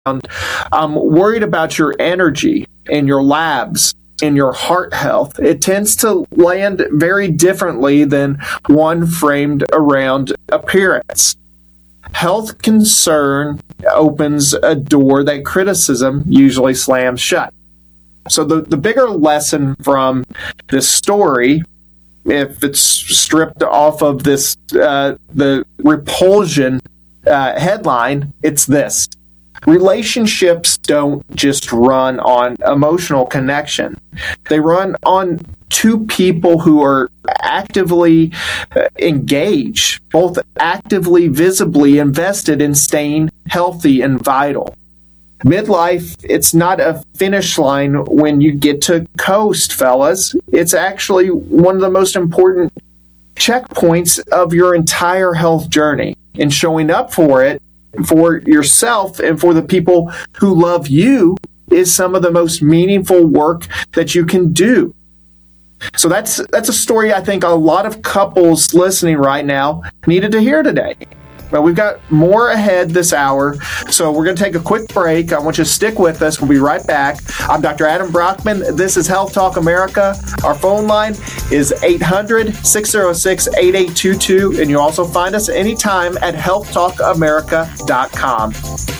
I'm worried about your energy and your labs and your heart health. It tends to land very differently than one framed around appearance. Health concern opens a door that criticism usually slams shut. So the bigger lesson from this story, if it's stripped off of this the repulsion headline, it's this: relationships don't just run on emotional connection. They run on two people who are actively engaged, both actively, visibly invested in staying healthy and vital. Midlife, it's not a finish line when you get to coast, fellas. It's actually one of the most important checkpoints of your entire health journey. And showing up for it, for yourself and for the people who love you, is some of the most meaningful work that you can do. So that's a story I think a lot of couples listening right now needed to hear today. Well, we've got more ahead this hour, so we're going to take a quick break. I want you to stick with us. We'll be right back. I'm Dr. Adam Brockman. This is Health Talk America. Our phone line is 800-606-8822, and you'll also find us anytime at healthtalkamerica.com.